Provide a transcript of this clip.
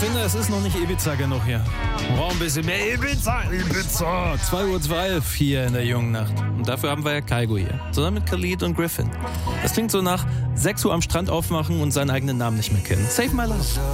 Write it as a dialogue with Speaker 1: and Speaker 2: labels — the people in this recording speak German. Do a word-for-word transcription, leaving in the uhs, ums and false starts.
Speaker 1: finde, es ist noch nicht Ibiza genug hier. Wir brauchen ein bisschen mehr Ibiza. Ibiza. zwei Uhr zwölf hier in der jungen Nacht. Und dafür haben wir ja Kygo hier. Zusammen mit Khalid und Griffin. Das klingt so nach sechs Uhr am Strand aufmachen und seinen eigenen Namen nicht mehr kennen. Save my love.